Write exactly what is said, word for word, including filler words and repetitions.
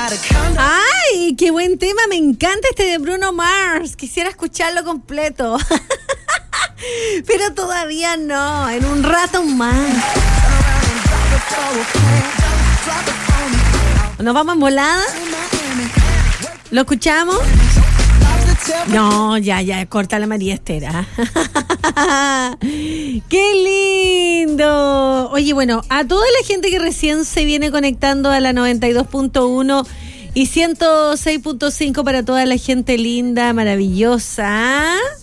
¡Ay, qué buen tema! Me encanta este de Bruno Mars. Quisiera escucharlo completo. Pero todavía no, en un rato más. ¿Nos vamos en volada? ¿Lo escuchamos? No, ya, ya, corta la María Estera. ¡Qué lindo! Oye, bueno, a toda la gente que recién se viene conectando a la noventa y dos punto uno y ciento seis punto cinco para toda la gente linda, maravillosa.